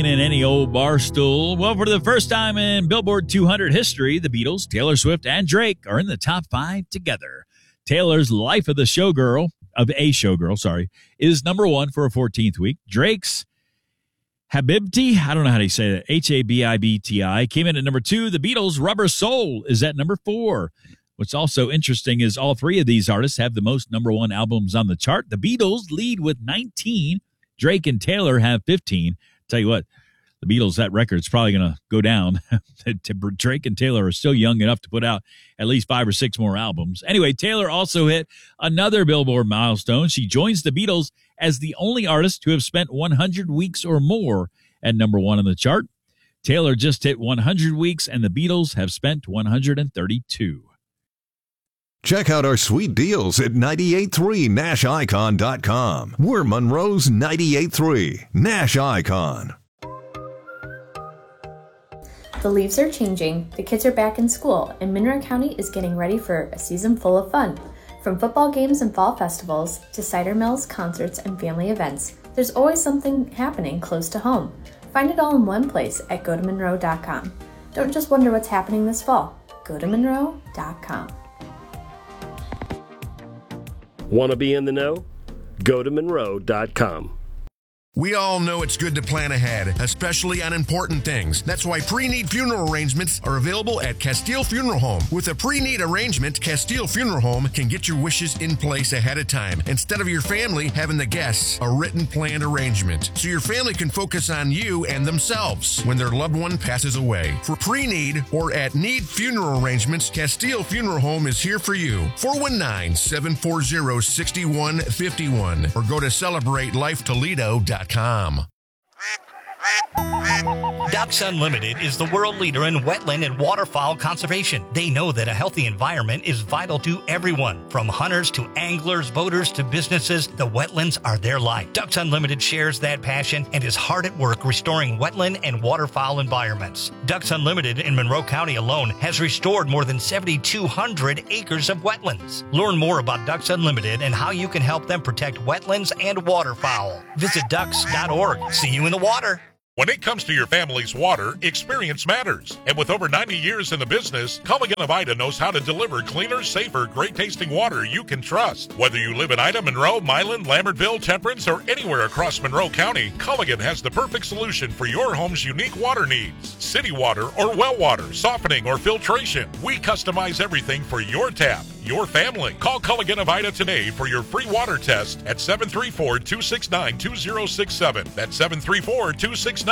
in any old bar stool. Well, for the first time in Billboard 200 history, the Beatles, Taylor Swift, and Drake are in the top 5 together. Taylor's Life of a Showgirl, is number 1 for a 14th week. Drake's Habibti, I don't know how to say that, Habibti, came in at number 2. The Beatles' Rubber Soul is at number 4. What's also interesting is all 3 of these artists have the most number 1 albums on the chart. The Beatles lead with 19. Drake and Taylor have 15. Tell you what, the Beatles, that record's probably going to go down. Drake and Taylor are still young enough to put out at least 5 or 6 more albums. Anyway, Taylor also hit another Billboard milestone. She joins the Beatles as the only artist to have spent 100 weeks or more at number 1 on the chart. Taylor just hit 100 weeks, and the Beatles have spent 132. Check out our sweet deals at 983nashicon.com. We're Monroe's 98.3 Nash Icon. The leaves are changing, the kids are back in school, and Monroe County is getting ready for a season full of fun. From football games and fall festivals to cider mills, concerts, and family events, there's always something happening close to home. Find it all in one place at gotomonroe.com. Don't just wonder what's happening this fall. Go to monroe.com. Want to be in the know? Go to monroe.com. We all know it's good to plan ahead, especially on important things. That's why pre-need funeral arrangements are available at Castile Funeral Home. With a pre-need arrangement, Castile Funeral Home can get your wishes in place ahead of time, instead of your family having the guests a written planned arrangement, so your family can focus on you and themselves when their loved one passes away. For pre-need or at need funeral arrangements, Castile Funeral Home is here for you. 419-740-6151 or go to CelebrateLifeToledo.com. Ducks Unlimited is the world leader in wetland and waterfowl conservation. They know that a healthy environment is vital to everyone. From hunters to anglers, boaters to businesses, the wetlands are their life. Ducks Unlimited shares that passion and is hard at work restoring wetland and waterfowl environments. Ducks Unlimited in Monroe County alone has restored more than 7,200 acres of wetlands. Learn more about Ducks Unlimited and how you can help them protect wetlands and waterfowl. Visit ducks.org. See you in the water. When it comes to your family's water, experience matters. And with over 90 years in the business, Culligan of Ida knows how to deliver cleaner, safer, great-tasting water you can trust. Whether you live in Ida, Monroe, Milan, Lambertville, Temperance, or anywhere across Monroe County, Culligan has the perfect solution for your home's unique water needs. City water or well water, softening or filtration. We customize everything for your tap, your family. Call Culligan of Ida today for your free water test at 734-269-2067. That's 734-269-2067.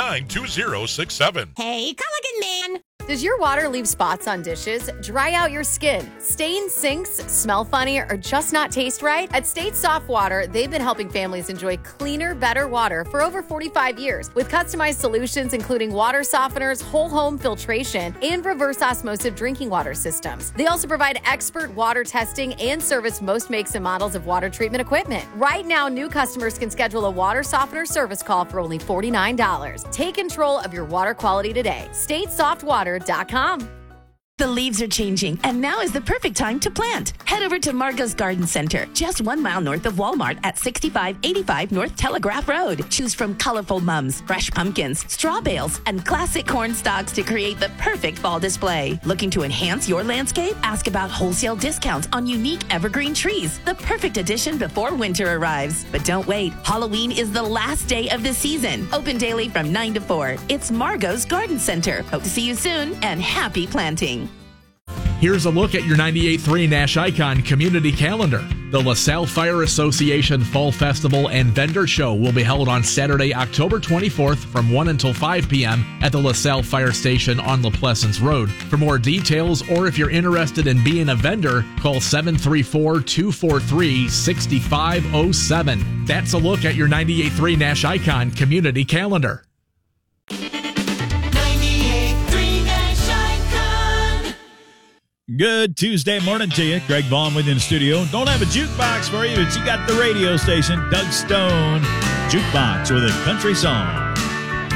Hey, Culligan man! Does your water leave spots on dishes, dry out your skin, stain sinks, smell funny, or just not taste right? At State Soft Water, they've been helping families enjoy cleaner, better water for over 45 years with customized solutions including water softeners, whole home filtration, and reverse osmosis drinking water systems. They also provide expert water testing and service most makes and models of water treatment equipment. Right now, new customers can schedule a water softener service call for only $49. Take control of your water quality today. StateSoftWater.com. The leaves are changing, and now is the perfect time to plant. Head over to Margot's Garden Center, just 1 mile north of Walmart at 6585 North Telegraph Road. Choose from colorful mums, fresh pumpkins, straw bales, and classic corn stalks to create the perfect fall display. Looking to enhance your landscape? Ask about wholesale discounts on unique evergreen trees, the perfect addition before winter arrives. But don't wait. Halloween is the last day of the season. Open daily from 9 to 4. It's Margot's Garden Center. Hope to see you soon, and happy planting. Here's a look at your 98.3 Nash Icon community calendar. The LaSalle Fire Association Fall Festival and Vendor Show will be held on Saturday, October 24th from 1 until 5 p.m. at the LaSalle Fire Station on La Pleasance Road. For more details, or if you're interested in being a vendor, call 734-243-6507. That's a look at your 98.3 Nash Icon community calendar. Good Tuesday morning to you. Greg Vaughn with you in the studio. Don't have a jukebox for you, but you got the radio station, Doug Stone Jukebox with a country song.